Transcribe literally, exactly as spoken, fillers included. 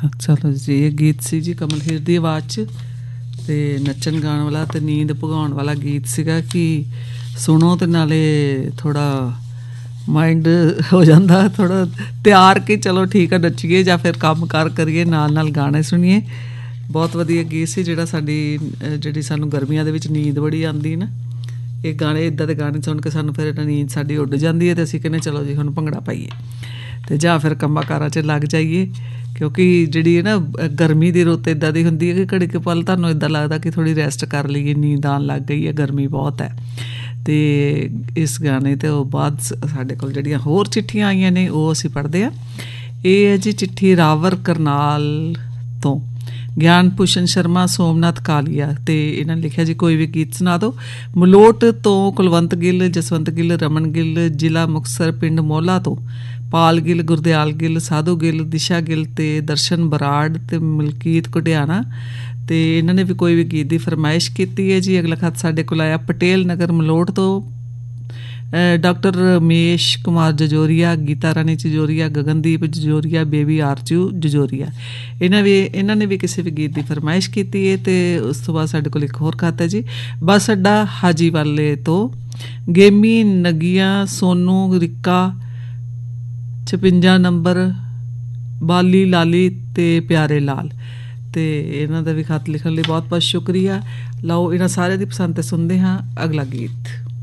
ਚਲੋ ਜੀ, ਇਹ ਗੀਤ ਸੀ ਜੀ ਕਮਲ ਹੀਰ ਦੀ ਆਵਾਜ਼ 'ਚ, ਅਤੇ ਨੱਚਣ ਗਾਉਣ ਵਾਲਾ ਅਤੇ ਨੀਂਦ ਭਗਾਉਣ ਵਾਲਾ ਗੀਤ ਸੀਗਾ ਕਿ ਸੁਣੋ ਅਤੇ ਨਾਲੇ ਥੋੜ੍ਹਾ ਮਾਇੰਡ ਹੋ ਜਾਂਦਾ ਥੋੜ੍ਹਾ ਤਿਆਰ ਕਿ ਚਲੋ ਠੀਕ ਆ ਨੱਚੀਏ ਜਾਂ ਫਿਰ ਕੰਮ ਕਾਰ ਕਰੀਏ, ਨਾਲ ਨਾਲ ਗਾਣੇ ਸੁਣੀਏ। ਬਹੁਤ ਵਧੀਆ ਗੀਤ ਸੀ ਜਿਹੜਾ ਸਾਡੀ ਜਿਹੜੀ ਸਾਨੂੰ ਗਰਮੀਆਂ ਦੇ ਵਿੱਚ ਨੀਂਦ ਬੜੀ ਆਉਂਦੀ ਨਾ, ਇਹ ਗਾਣੇ ਇੱਦਾਂ ਦੇ ਗਾਣੇ ਸੁਣ ਕੇ ਸਾਨੂੰ ਫਿਰ ਨੀਂਦ ਸਾਡੀ ਉੱਡ ਜਾਂਦੀ ਹੈ ਅਤੇ ਅਸੀਂ ਕਹਿੰਦੇ ਚਲੋ ਜੀ ਹੁਣ ਭੰਗੜਾ ਪਾਈਏ ਅਤੇ ਜਾਂ ਫਿਰ ਕੰਮਾਂ ਕਾਰਾਂ 'ਚ ਲੱਗ ਜਾਈਏ। ਕਿਉਂਕਿ ਜਿਹੜੀ ਹੈ ਨਾ ਗਰਮੀ ਦੀ ਰੁੱਤ ਇੱਦਾਂ ਦੀ ਹੁੰਦੀ ਹੈ ਕਿ ਘੜੀ ਕੁ ਪਲ ਤੁਹਾਨੂੰ ਇੱਦਾਂ ਲੱਗਦਾ ਕਿ ਥੋੜ੍ਹੀ ਰੈਸਟ ਕਰ ਲਈਏ, ਨੀਂਦ ਆਉਣ ਲੱਗ ਗਈ ਹੈ, ਗਰਮੀ ਬਹੁਤ ਹੈ। ਅਤੇ ਇਸ ਗਾਣੇ ਤੋਂ ਬਾਅਦ ਸਾਡੇ ਕੋਲ ਜਿਹੜੀਆਂ ਹੋਰ ਚਿੱਠੀਆਂ ਆਈਆਂ ਨੇ ਉਹ ਅਸੀਂ ਪੜ੍ਹਦੇ ਹਾਂ। ਇਹ ਹੈ ਜੀ ਚਿੱਠੀ ਰਾਵਰ ਕਰਨਾਲ ਤੋਂ ਗਿਆਨ ਭੂਸ਼ਣ ਸ਼ਰਮਾ ਸੋਮਨਾਥ ਕਾਲੀਆ, ਅਤੇ ਇਹਨਾਂ ਨੇ ਲਿਖਿਆ ਜੀ ਕੋਈ ਵੀ ਗੀਤ ਸੁਣਾ ਦਿਓ। ਮਲੋਟ ਤੋਂ ਕੁਲਵੰਤ ਗਿੱਲ, ਜਸਵੰਤ ਗਿੱਲ, ਰਮਨ ਗਿੱਲ, ਜ਼ਿਲ੍ਹਾ ਮੁਕਤਸਰ, ਪਿੰਡ ਮੋਲਾ ਤੋਂ ਪਾਲ ਗਿੱਲ, ਗੁਰਦਿਆਲ ਗਿੱਲ, ਸਾਧੂ ਗਿੱਲ, ਦਿਸ਼ਾ ਗਿੱਲ ਅਤੇ ਦਰਸ਼ਨ ਬਰਾੜ ਅਤੇ ਮਲਕੀਤ ਕੁਟਿਆਣਾ, ਅਤੇ ਇਹਨਾਂ ਨੇ ਵੀ ਕੋਈ ਵੀ ਗੀਤ ਦੀ ਫਰਮਾਇਸ਼ ਕੀਤੀ ਹੈ ਜੀ। ਅਗਲਾ ਖਤ ਸਾਡੇ ਕੋਲ ਆਇਆ ਪਟੇਲ ਨਗਰ ਮਲੋਟ ਤੋਂ ਡਾਕਟਰ ਰਮੇਸ਼ ਕੁਮਾਰ ਜਜੋਰੀਆ, ਗੀਤਾ ਰਾਣੀ ਜਜੋਰੀਆ, ਗਗਨਦੀਪ ਜਜੋਰੀਆ, ਬੇਬੀ ਆਰਜੂ ਜਜੋਰੀਆ, ਇਹਨਾਂ ਵੀ ਇਹਨਾਂ ਨੇ ਵੀ ਕਿਸੇ ਵੀ ਗੀਤ ਦੀ ਫਰਮਾਇਸ਼ ਕੀਤੀ ਹੈ। ਅਤੇ ਉਸ ਤੋਂ ਬਾਅਦ ਸਾਡੇ ਕੋਲ ਇੱਕ ਹੋਰ ਖਤ ਹੈ ਜੀ ਬੱਸ ਅੱਡਾ ਹਾਜੀ ਵਾਲੇ ਤੋਂ ਗੇਮੀ ਨਗੀਆਂ ਸੋਨੂ ਰਿੱਕਾ ਛਪੰਜਾ ਨੰਬਰ ਬਾਲੀ ਲਾਲੀ ਅਤੇ ਪਿਆਰੇ ਲਾਲ, ਅਤੇ ਇਹਨਾਂ ਦਾ ਵੀ ਖਤ ਲਿਖਣ ਲਈ ਬਹੁਤ ਬਹੁਤ ਸ਼ੁਕਰੀਆ। ਲਓ ਇਹਨਾਂ ਸਾਰਿਆਂ ਦੀ ਪਸੰਦ 'ਤੇ ਸੁਣਦੇ ਹਾਂ ਅਗਲਾ ਗੀਤ।